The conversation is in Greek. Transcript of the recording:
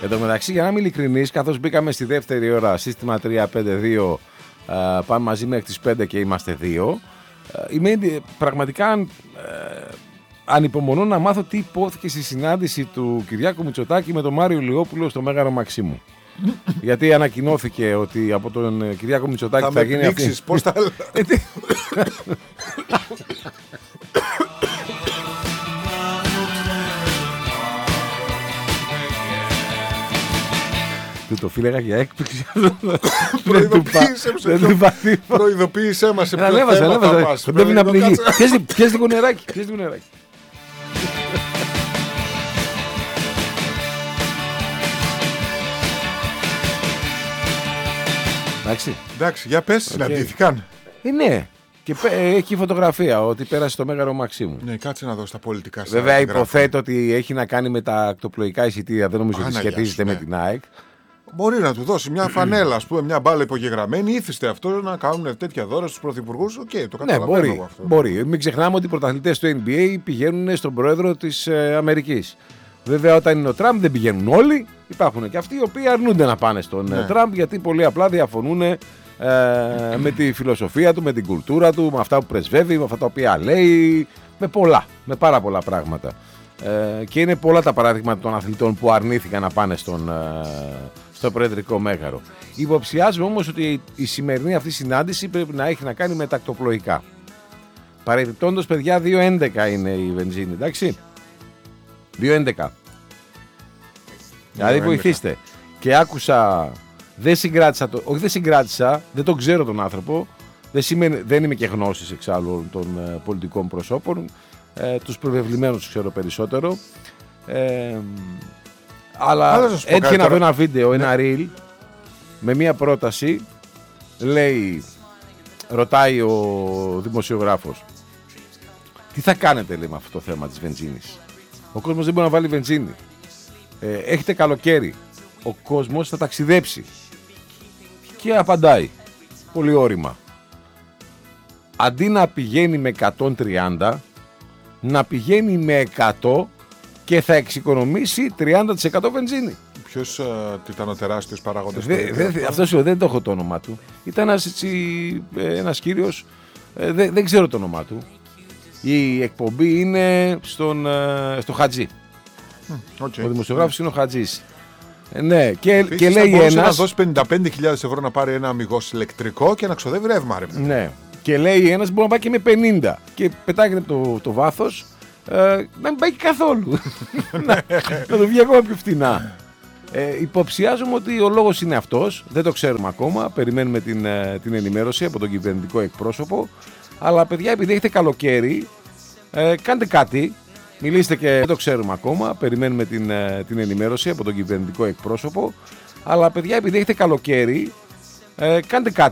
Εν τω μεταξύ, για να είμαι ειλικρινής, καθώς μπήκαμε στη δεύτερη ώρα, σύστημα 3-5-2, πάμε μαζί μέχρι τις 5 και είμαστε 2. Είμαι πραγματικά ανυπομονώ να μάθω τι υπόθηκε στη συνάντηση του Κυριάκου Μητσοτάκη με τον Μάριο Λιόπουλο στο Μέγαρο Μαξίμου. Γιατί ανακοινώθηκε ότι από τον Κυριάκο Μητσοτάκη θα γίνει αυτή. Πώς θα... Του το φύλαγα για έκπληξη. Προειδοποίησέ μας σε ποιο θέμα θα πας. Πρέπει να πνιγεί. Πιες λίγο νεράκι. Εντάξει, για πες, συναντήθηκαν. Ναι. Και έχει φωτογραφία ότι πέρασε στο Μέγαρο Μαξίμου. Ναι, κάτσε να δω στα πολιτικά. Βέβαια, υποθέτω ότι έχει να κάνει με τα ακτοπλοϊκά εισιτήρια. Δεν νομίζω ότι σχετίζεται με την ΑΕΚ. Μπορεί να του δώσει μια φανέλα, ας πούμε, μια μπάλα υπογεγραμμένη. Ήθιστε αυτό να κάνουν τέτοια δώρα στους πρωθυπουργούς. Οκ, το καταλαβαίνω από αυτό. Μπορεί. Μην ξεχνάμε ότι οι πρωταθλητές του NBA πηγαίνουν στον πρόεδρο της Αμερικής. Βέβαια, όταν είναι ο Τραμπ δεν πηγαίνουν όλοι. Υπάρχουν και αυτοί οι οποίοι αρνούνται να πάνε στον Τραμπ γιατί πολύ απλά διαφωνούν με τη φιλοσοφία του, με την κουλτούρα του, με αυτά που πρεσβεύει, με αυτά τα οποία λέει, με πάρα πολλά πράγματα. Και είναι πολλά τα παράδειγματα των αθλητών που αρνήθηκαν να πάνε στο Προεδρικό Μέγαρο. Υποψιάζουμε όμως ότι η σημερινή αυτή συνάντηση πρέπει να έχει να κάνει με τα ακτοπλοϊκά. Παρεμπιπτόντως, παιδιά, 2.11 είναι η βενζίνη, εντάξει. 2.11. Δηλαδή βοηθήστε. Και άκουσα, δεν συγκράτησα, δεν τον ξέρω τον άνθρωπο, δεν είμαι και γνώσης εξάλλου των πολιτικών προσώπων, τους προβεβλημένους ξέρω περισσότερο, αλλά έτυχε να δω ένα βίντεο, ένα reel, με μια πρόταση, ρωτάει ο δημοσιογράφος, τι θα κάνετε, λέει, με αυτό το θέμα της βενζίνης. Ο κόσμος δεν μπορεί να βάλει βενζίνη. Έχετε καλοκαίρι. Ο κόσμος θα ταξιδέψει. Και απαντάει. Πολύ όρημα. Αντί να πηγαίνει με 130, να πηγαίνει με 100 και θα εξοικονομήσει 30% βενζίνη. Ποιος ήταν ο τεράστιος παράγοντας? Αυτός δεν το έχω το όνομα του. Ήταν ένας κύριος, δεν ξέρω το όνομα του. Η εκπομπή είναι στο Χατζή. Ο δημοσιογράφος είναι ο Χατζής. Ναι, και λέει ένας. Να δώσει 55.000 ευρώ να πάρει ένα αμιγώς ηλεκτρικό και να ξοδεύει ρεύμα, ρε. Ναι. Και λέει ένας μπορεί να πάει και με 50. Και πετάγεται το βάθος να μην πάει καθόλου. Να το βγει ακόμα πιο φτηνά. Υποψιάζομαι ότι ο λόγος είναι αυτός. Δεν το ξέρουμε ακόμα. Περιμένουμε την ενημέρωση από τον κυβερνητικό εκπρόσωπο. Αλλά παιδιά, επειδή έχετε καλοκαίρι, κάντε κάτι. Μιλήστε και δεν το ξέρουμε ακόμα. Περιμένουμε την ενημέρωση από τον κυβερνητικό εκπρόσωπο. Αλλά παιδιά, επειδή έχετε καλοκαίρι, κάντε κάτι.